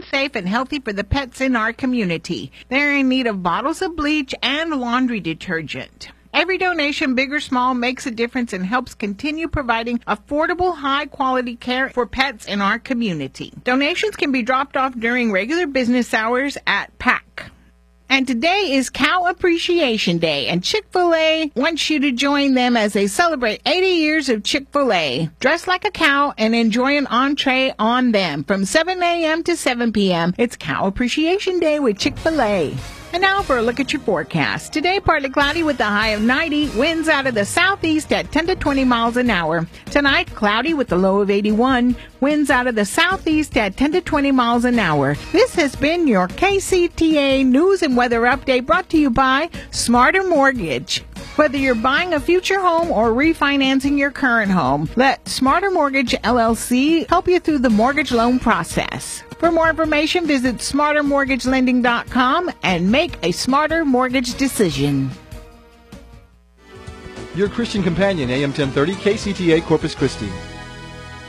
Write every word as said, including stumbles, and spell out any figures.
safe and healthy for the pets in our community. They're in need of bottles of bleach and laundry detergent. Every donation, big or small, makes a difference and helps continue providing affordable, high-quality care for pets in our community. Donations can be dropped off during regular business hours at P A C. And today is Cow Appreciation Day, and Chick-fil-A wants you to join them as they celebrate eighty years of Chick-fil-A. Dress like a cow and enjoy an entree on them. From seven a.m. to seven p.m., it's Cow Appreciation Day with Chick-fil-A. And now for a look at your forecast. Today, partly cloudy with a high of ninety, winds out of the southeast at ten to twenty miles an hour. Tonight, cloudy with a low of eighty-one, winds out of the southeast at ten to twenty miles an hour. This has been your K C T A News and Weather Update brought to you by Smarter Mortgage. Whether you're buying a future home or refinancing your current home, let Smarter Mortgage L L C help you through the mortgage loan process. For more information, visit smarter mortgage lending dot com and make a smarter mortgage decision. Your Christian companion, A M ten thirty, K C T A Corpus Christi.